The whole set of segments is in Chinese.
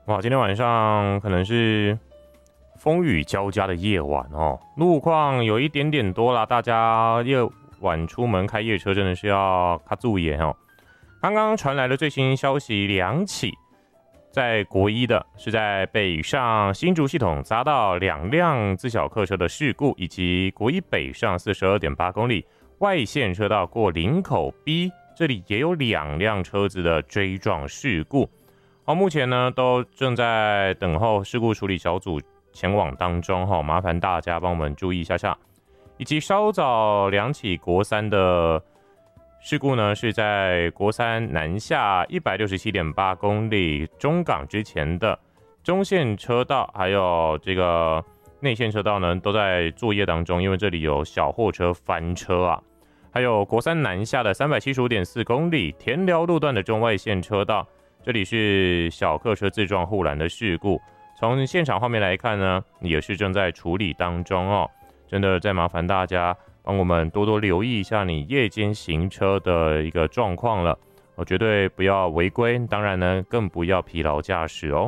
哇，今天晚上可能是风雨交加的夜晚哦，路况有一点点多啦，大家夜晚出门开夜车真的是要卡注意哦。刚刚传来的最新消息，两起在国一的是在北上新竹系统匝道2辆自小客车的事故，以及国一北上 42.8 公里外线车道过林口 B 这里也有2辆车子的追撞事故。目前呢都正在等候事故处理小组前往当中，麻烦大家帮我们注意一下下。以及稍早2起国三的事故呢，是在国三南下 167.8 公里中港之前的中线车道，还有这个内线车道呢，都在作业当中，因为这里有小货车翻车啊。还有国三南下的 375.4 公里田寮路段的中外线车道，这里是小客车自撞护栏的事故，从现场画面来看呢，也是正在处理当中哦。真的再麻烦大家帮我们多多留意一下你夜间行车的一个状况了，绝对不要违规，当然呢更不要疲劳驾驶哦。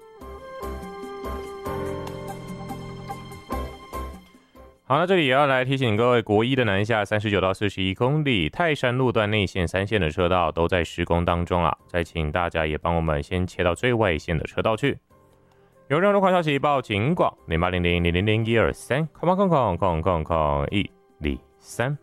好，那这里也要来提醒各位，国一的南下39到41公里泰山路段内线3线的车道都在施工当中啊，再请大家也帮我们先切到最外线的车道去。有任何路况消息报警广0800000123，空123。